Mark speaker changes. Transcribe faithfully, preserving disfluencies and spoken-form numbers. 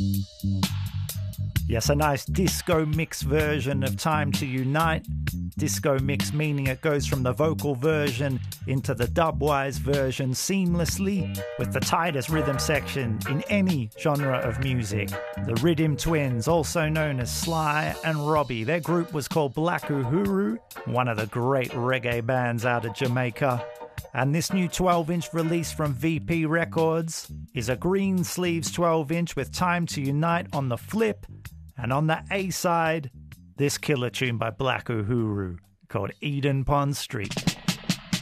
Speaker 1: Yes, a nice disco mix version of Time to Unite. Disco mix meaning it goes from the vocal version into the dubwise version seamlessly with the tightest rhythm section in any genre of music. The Rhythm Twins, also known as Sly and Robbie, their group was called Black Uhuru, one of the great reggae bands out of Jamaica. And this new twelve inch release from V P Records is a green sleeves twelve inch with Time to Unite on the flip, and on the A side, this killer tune by Black Uhuru called Eden Pond Street.